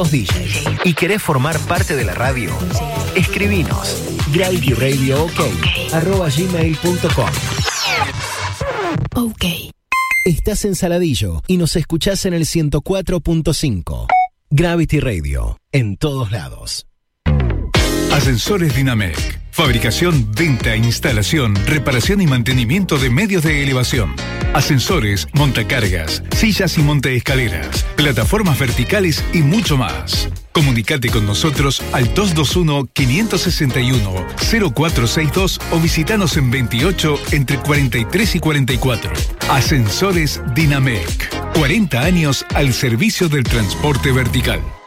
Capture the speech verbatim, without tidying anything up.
D Js y querés formar parte de la radio, escribinos gravity radio ok arroba gmail punto com. Ok. Estás en Saladillo y nos escuchás en el ciento cuatro punto cinco. Gravity Radio, en todos lados. Ascensores Dinamec. Fabricación, venta, instalación, reparación y mantenimiento de medios de elevación. Ascensores, montacargas, sillas y montaescaleras, plataformas verticales y mucho más. Comunicate con nosotros al dos dos uno, cinco seis uno, cero cuatro seis dos o visitanos en veintiocho entre cuarenta y tres y cuarenta y cuatro. Ascensores Dinamec. cuarenta años al servicio del transporte vertical.